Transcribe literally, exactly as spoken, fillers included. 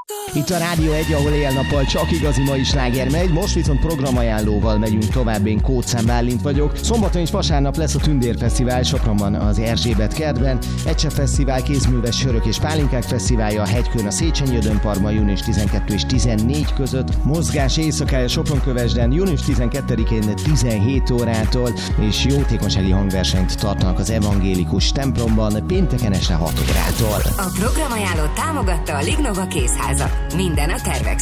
Itt a Rádió egy, ahol éjjel-nappal csak igazi mai sláger megy, most viszont programajánlóval megyünk tovább, én Kóczám Bálint vagyok. Szombaton és vasárnap lesz a Tündér Fesztivál Sopronban az Erzsébet kertben, Ecse Fesztivál, Kézműves Sörök és Pálinkák Fesztiválja a Hegykön a Széchenyi Ödönparkban június tizenkettő és tizennégy között, Mozgás éjszakája Sopron-Kövesden június tizenkettedikén tizenhét órától, és jótékonysági hangversenyt tartanak az evangélikus templomban pénteken este hat órától. A programajánlót támogatta a Lignova Kézháza. Minden a tervek